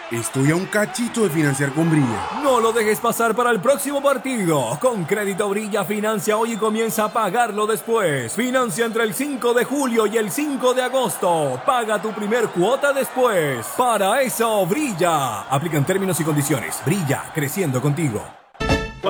Estoy a un cachito de financiar con Brilla. No lo dejes pasar para el próximo partido. Con Crédito Brilla financia hoy y comienza a pagarlo después. Financia entre el 5 de julio y el 5 de agosto. Paga tu primer cuota después. Para eso, Brilla. Aplican términos y condiciones. Brilla, creciendo contigo.